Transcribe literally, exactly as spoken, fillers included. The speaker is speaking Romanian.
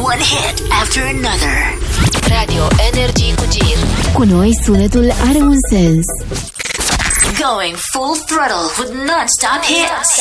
one hit after another. Radio Energy cu Gir. Cu noi sunetul are un sens. Going full throttle with non-stop hits.